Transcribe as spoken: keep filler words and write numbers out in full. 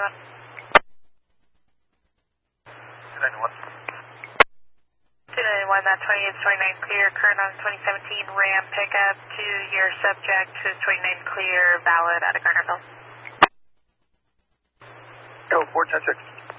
one. two ninety-one. two ninety-one, that twenty-eight twenty-nine clear, current on twenty seventeen Ram pickup to your subject to twenty-nine clear, valid out of Garnerville. Go, four ten six.